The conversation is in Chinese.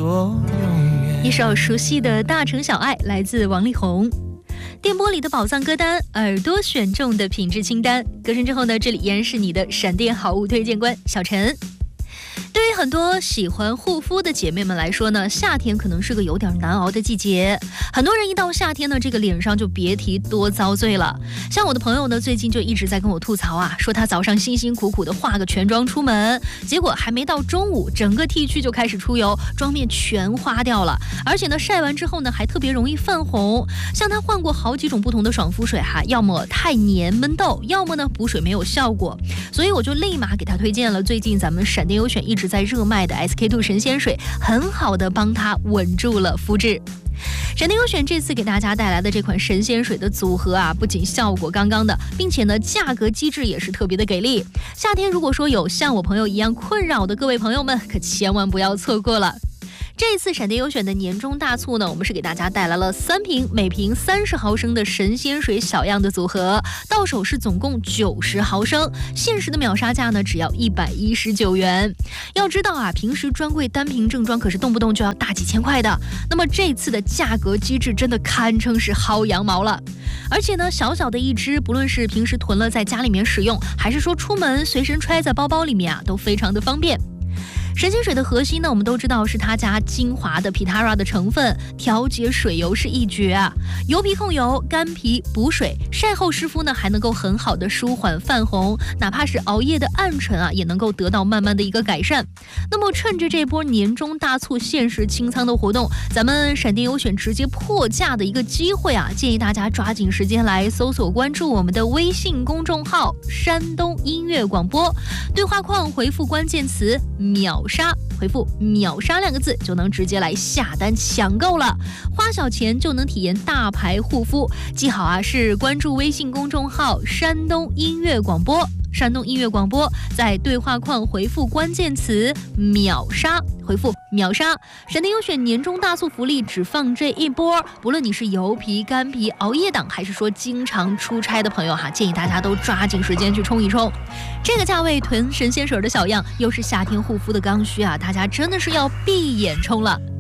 多永远。 一首熟悉的大城小爱来自王力宏。电波里的宝藏歌单，耳朵选中的品质清单。歌声之后呢，这里依然是你的闪电好物推荐官小陈。对于很多喜欢护肤的姐妹们来说呢，夏天可能是个有点难熬的季节。很多人一到夏天呢，这个脸上就别提多遭罪了。像我的朋友呢，最近就一直在跟我吐槽啊，说他早上辛辛苦苦的化个全妆出门，结果还没到中午，整个 T 区就开始出油，妆面全花掉了。而且呢，晒完之后呢，还特别容易泛红。像他换过好几种不同的爽肤水哈，要么太黏闷痘，要么呢补水没有效果。所以我就立马给他推荐了最近咱们闪电优选一直在热卖的 SK2 神仙水，很好的帮他稳住了肤质。闪电优选这次给大家带来的这款神仙水的组合啊，不仅效果杠杠的，并且呢价格机制也是特别的给力。夏天如果说有像我朋友一样困扰的各位朋友们，可千万不要错过了。这次闪电优选的年终大促呢，我们是给大家带来了3瓶，每瓶30毫升的神仙水小样的组合，到手是总共90毫升，限时的秒杀价呢只要119元。要知道啊，平时专柜单瓶正装可是动不动就要大几千块的，那么这次的价格机制真的堪称是薅羊毛了。而且呢，小小的一支，不论是平时囤了在家里面使用，还是说出门随身揣在包包里面啊，都非常的方便。神仙水的核心呢，我们都知道是它加精华的 Pitara 的成分，调节水油是一绝啊。油皮控油，干皮补水，晒后湿敷呢还能够很好的舒缓泛红，哪怕是熬夜的暗沉啊，也能够得到慢慢的一个改善。那么趁着这波年终大促限时清仓的活动，咱们闪电优选直接破价的一个机会啊，建议大家抓紧时间来搜索关注我们的微信公众号山东音乐广播，对话框回复关键词秒杀，回复秒杀2个字就能直接来下单抢购了，花小钱就能体验大牌护肤。记好啊，是关注微信公众号山东音乐广播，山东音乐广播，在对话框回复关键词秒杀，回复秒杀。闪电优选年终大促福利只放这一波，不论你是油皮、干皮、熬夜党，还是说经常出差的朋友哈，建议大家都抓紧时间去冲一冲。这个价位囤神仙水的小样，又是夏天护肤的刚需啊，大家真的是要闭眼冲了。